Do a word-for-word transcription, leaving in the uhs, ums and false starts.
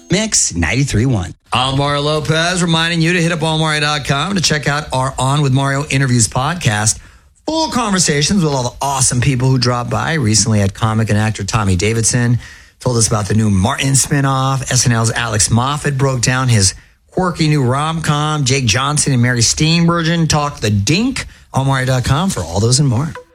Mix ninety-three point one. I'm Mario Lopez, reminding you to hit up all mario dot com to check out our On With Mario Interviews podcast. Full conversations with all the awesome people who dropped by. Recently had comic and actor Tommy Davidson. Told us about the new Martin spinoff. S N L's Alex Moffat broke down his quirky new rom-com. Jake Johnson and Mary Steenburgen talked the dink. all mario dot com for all those and more.